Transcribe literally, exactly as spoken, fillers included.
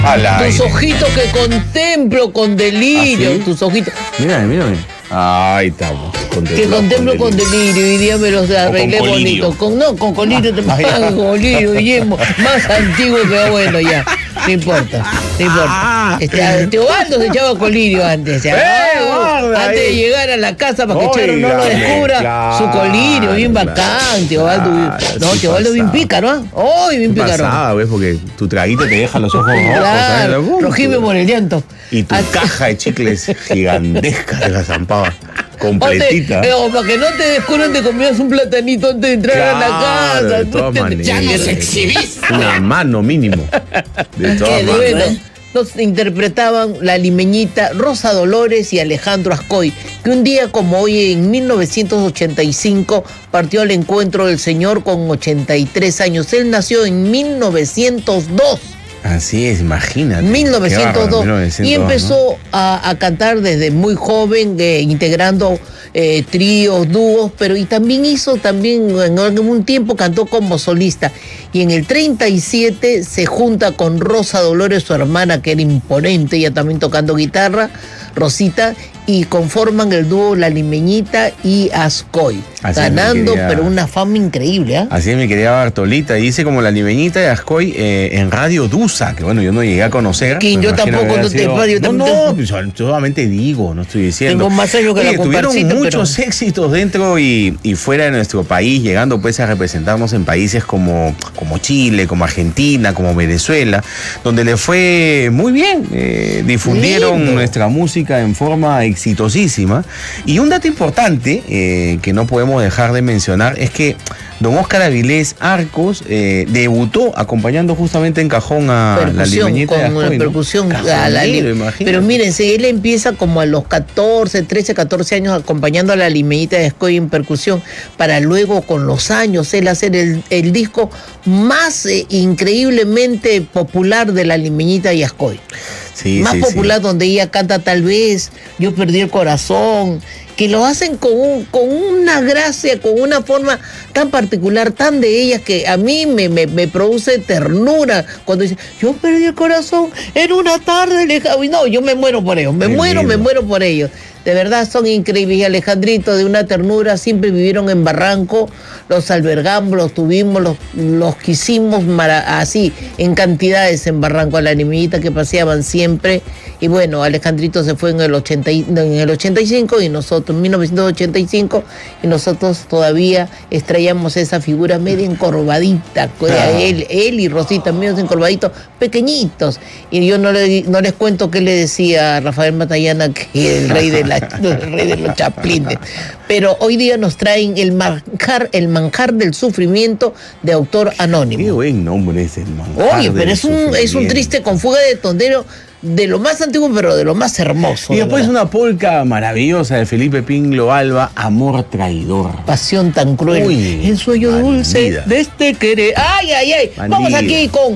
Al Tus aire. ojitos que contemplo con delirio. ¿Ah, sí? Tus ojitos. Mírame, mírame. Ahí estamos. Que contemplo con delirio. Y día me los arreglé con colirio. bonito. Con, no, con colirio te pagan, colirio, Guillermo. Más antiguo que bueno ya. No importa, no importa. Este, Teobaldo se echaba colirio antes. Ya. ¡Eh, Ah, guarda antes de ahí! llegar a la casa para que Chero no lo Óigame, descubra. claro, Su colirio, bien bacán. claro, Teobaldo, bien- claro, no, sí Teobaldo bien pasaba. pícaro, ¿ah? ¡Ay, bien ¿Qué pícaro! pasaba, ves? Porque tu traguito te deja los ojos rojos. Claro, ¿sabes? rojime por el llanto. Y tu Ah, caja de chicles gigantesca de la zampaba. o te- Completita. eh, o para que no te descubran, te comías un platanito antes de entrar a la Claro, casa. de todas Te- maneras. Ya nos exhibiste. Una mano mínimo. De todas Qué maneras. bueno. Nos interpretaban la limeñita Rosa Dolores y Alejandro Ascoy, que un día como hoy, en mil novecientos ochenta y cinco, partió al encuentro del Señor con ochenta y tres años. Él nació en mil novecientos dos. Así es, imagínate. mil novecientos dos. Qué bárbaro, mil novecientos dos, Y empezó ¿no? a, a cantar desde muy joven, eh, integrando eh, tríos, dúos, pero y también hizo, también en algún tiempo cantó como solista. Y en el treinta y siete se junta con Rosa Dolores, su hermana, que era imponente, ella también tocando guitarra, Rosita, y conforman el dúo La Limeñita y Ascoy, Así es, ganando, mi querida- pero una fama increíble, ¿ah? Así es, mi querida Bartolita. Dice como la limeñita de Ascoy eh, en Radio Dusa, que bueno, yo no llegué a conocer. Que me yo imagino tampoco, que no haya te- sido- yo No, también- no, pues, yo solamente digo, no estoy diciendo. Tengo más años que la Oye, tuvieron comparsita, muchos éxitos dentro y, y fuera de nuestro país, llegando pues a representarnos en países como, como Chile, como Argentina, como Venezuela, donde le fue muy bien. Eh, difundieron Lindo. nuestra música en forma exitosísima. Y un dato importante eh, que no podemos dejar de mencionar es que don Óscar Avilés Arcos eh, debutó acompañando justamente en cajón a la Percusión, limeñita de con Ascoy, ¿no? percusión a la Cajonero, li- imagínate. Pero mírense, él empieza como a los catorce, trece, catorce años acompañando a la limeñita de Ascoy en percusión, para luego con los años él hacer el, el disco más eh, increíblemente popular de la limeñita y Ascoy. Sí, Más sí, popular, sí. donde ella canta Tal vez, Yo perdí el corazón, que lo hacen con, un- con una gracia, con una forma tan particular, tan de ellas, que a mí me, me, me produce ternura cuando dice, yo perdí el corazón en una tarde lejana. Uy, no, yo me muero por ellos, me Qué muero, me lindo. muero por ellos. De verdad son increíbles. Y Alejandrito, de una ternura, siempre vivieron en Barranco, los albergamos, los tuvimos, los, los quisimos mara- así, en cantidades en Barranco, a la animita que paseaban siempre. Y bueno, Alejandrito se fue en el, ochenta y- en el ochenta y cinco y nosotros, en mil novecientos ochenta y cinco, y nosotros todavía extraíamos esa figura media encorvadita, que Ah. él, él y Rosita, medios encorvaditos, pequeñitos. Y yo no, le, no les cuento qué le decía a Rafael Matallana, que el rey de la el rey de los chaplines. Pero hoy día nos traen el manjar, el manjar del sufrimiento, de autor Qué anónimo. buen nombre es el manjar Oye, pero del es un, es un sufrimiento. triste con fuga de tondero, de lo más antiguo, pero de lo más hermoso. Y de después verdad. una polca maravillosa de Felipe Pinlo Alba, Amor Traidor. Pasión tan cruel. Uy, el sueño dulce bandida. de este querer. Ay, ay, ay. Vamos Bandida. aquí con